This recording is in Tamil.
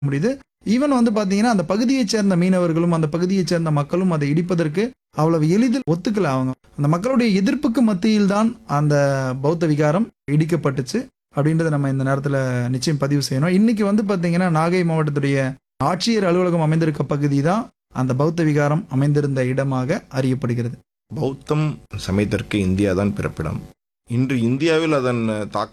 முடியுது. ஈவன் பாத்தீங்கன்னா, அந்த பகுதியைச் சேர்ந்த மீனவர்களும், அந்த பகுதியைச் சேர்ந்த மக்களும் அதை இடிப்பதற்கு அவ்வளவு எளிதில் ஒத்துக்கல அவங்க. அந்த மக்களுடைய எதிர்ப்புக்கு மத்தியில் தான் அந்த பௌத்த விகாரம் இடிக்கப்பட்டுச்சு. அப்படின்றத நம்ம இந்த நேரத்துல நிச்சயம் பதிவு செய்யணும். இன்னைக்கு பாத்தீங்கன்னா, நாகை மாவட்டத்துடைய ஆட்சியர் அலுவலகம் அமைந்திருக்க பகுதி தான் அந்த பௌத்த விகாரம் அமைந்திருந்த இடமாக அறியப்படுகிறது. பௌத்தம் சமயத்திற்கு இந்தியா தான் பிறப்பிடம். இன்று இந்தியாவில் அதன் தாக்கம்